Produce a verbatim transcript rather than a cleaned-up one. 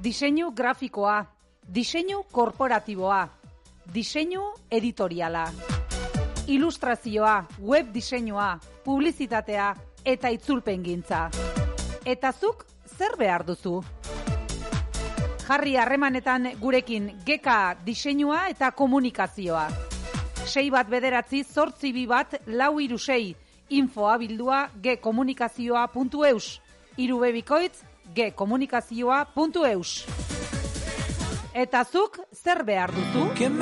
Diseinu grafikoa, diseinu korporatiboa, diseinu editoriala, ilustrazioa, web diseinua, publizitatea eta itzulpengintza. Eta zuk zer behar duzu? Jarri harremanetan gurekin Geka diseinua eta komunikazioa. sei bat bederatzi zortzi bi bat lau hiru sei infoa bildua gekomunikazioa puntu eus. Hiru bebikoitz gekomunikazioa puntu eus. Eta zuk zer behar duzu?